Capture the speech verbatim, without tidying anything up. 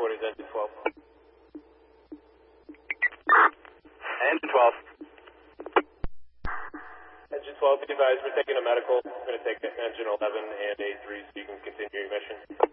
report is engine twelve. Engine twelve. Engine twelve, be advised, we're taking a medical. We're going to take engine eleven and A three so you can continue your mission.